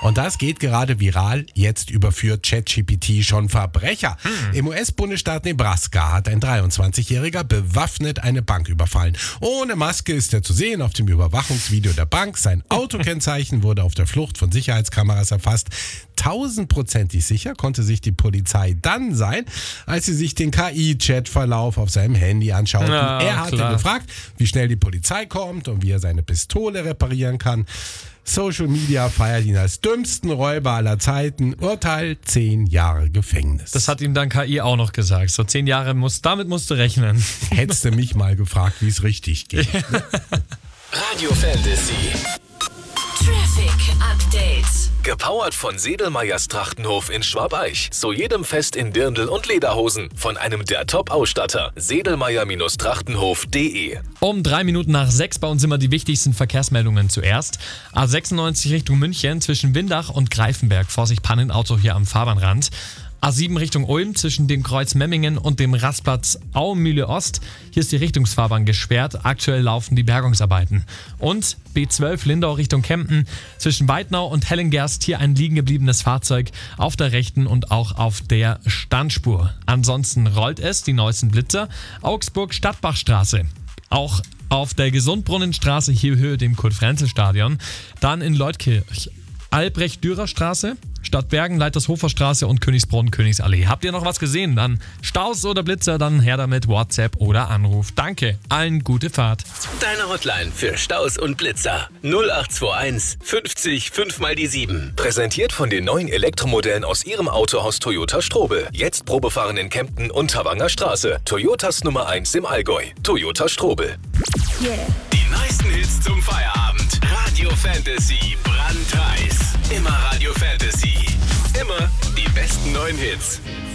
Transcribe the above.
Und das geht gerade viral. Jetzt überführt ChatGPT schon Verbrecher. Im US-Bundesstaat Nebraska hat ein 23-Jähriger bewaffnet eine Bank überfallen. Ohne Maske ist er zu sehen auf dem Überwachungsvideo der Bank. Sein Autokennzeichen wurde auf der Flucht von Sicherheitskameras erfasst. 1000%ig sicher konnte sich die Polizei dann sein, als sie sich den KI-Chat-Verlauf auf seinem Handy anschauten. Ja, er hatte klar. gefragt, wie schnell die Polizei kommt und wie er seine Pistole reparieren kann. Social Media feiert ihn als dümmsten Räuber aller Zeiten. Urteil 10 Jahre Gefängnis. Das hat ihm dann KI auch noch gesagt. So 10 Jahre, damit musst du rechnen. Hättest du mich mal gefragt, wie es richtig geht. Radio Fantasy. Traffic Update. Gepowert von Sedelmeyers Trachtenhof in Schwabeich. Zu jedem Fest in Dirndl und Lederhosen. Von einem der Top-Ausstatter. Sedelmeyer-Trachtenhof.de. Um 6:03 bei uns immer die wichtigsten Verkehrsmeldungen zuerst. A96 Richtung München zwischen Windach und Greifenberg. Vorsicht, Pannenauto hier am Fahrbahnrand. A7 Richtung Ulm zwischen dem Kreuz Memmingen und dem Rastplatz Aumühle Ost. Hier ist die Richtungsfahrbahn gesperrt. Aktuell laufen die Bergungsarbeiten. Und B12 Lindau Richtung Kempten zwischen Weidnau und Hellengerst. Hier ein liegen gebliebenes Fahrzeug auf der rechten und auch auf der Standspur. Ansonsten rollt es, die neuesten Blitzer. Augsburg-Stadtbachstraße. Auch auf der Gesundbrunnenstraße, hier Höhe dem Kurt-Frenzel-Stadion. Dann in Leutkirch. Albrecht-Dürer-Straße, Stadtbergen, Leitershofer Straße und Königsbrunn, Königsallee. Habt ihr noch was gesehen? Dann Staus oder Blitzer, dann her damit, WhatsApp oder Anruf. Danke, allen gute Fahrt. Deine Hotline für Staus und Blitzer. 0821 50 5 mal die 7. Präsentiert von den neuen Elektromodellen aus Ihrem Autohaus Toyota Strobel. Jetzt Probefahren in Kempten und Tawanger Straße. Toyotas Nummer 1 im Allgäu. Toyota Strobel. Yeah. Die neuesten Hits zum Feierabend. Radio Fantasy. Brandheiß. Immer Radio Fantasy. Immer die besten neuen Hits.